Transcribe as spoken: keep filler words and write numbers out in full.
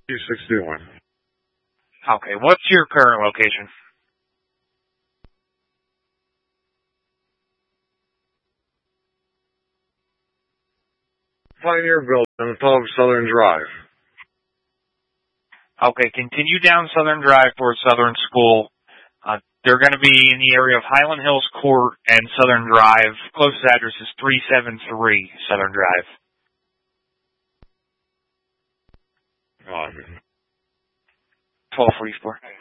two sixty-one. Okay, what's your current location? Pioneer Building, twelve Southern Drive. Okay, continue down Southern Drive towards Southern School. Uh, they're going to be in the area of Highland Hills Court and Southern Drive. Closest address is three seventy-three Southern Drive. Um, twelve forty-four.